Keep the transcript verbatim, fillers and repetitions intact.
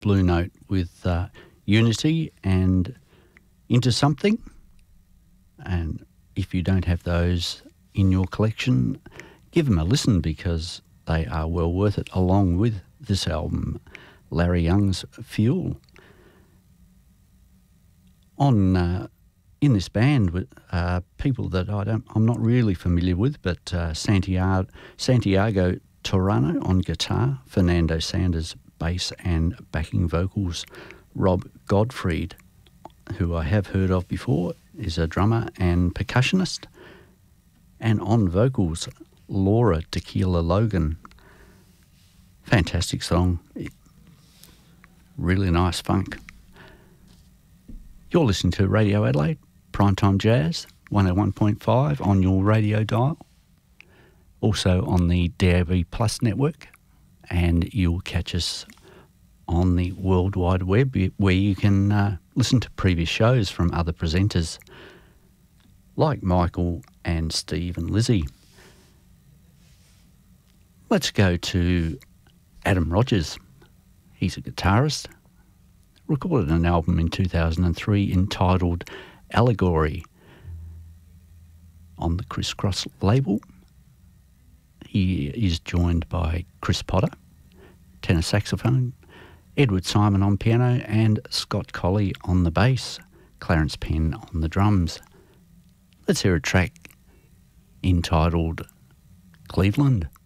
Blue Note with uh, Unity and Into Something. And if you don't have those in your collection, give them a listen because they are well worth it, along with this album, Larry Young's Fuel. On uh, in this band with uh, people that I don't, I'm not really familiar with, but uh, Santiago, Santiago Torano on guitar, Fernando Sanders bass and backing vocals, Rob Godfried, who I have heard of before, is a drummer and percussionist, and on vocals, Laura Tequila Logan. Fantastic song, really nice funk. You're listening to Radio Adelaide, Primetime Jazz, one oh one point five on your radio dial, also on the D A B Plus network, and you'll catch us on the World Wide Web where you can uh, listen to previous shows from other presenters like Michael and Steve and Lizzie. Let's go to Adam Rogers. He's a guitarist. Recorded an album in two thousand three entitled Allegory on the Criss Cross label. He is joined by Chris Potter, tenor saxophone, Edward Simon on piano, and Scott Colley on the bass, Clarence Penn on the drums. Let's hear a track entitled Cleveland.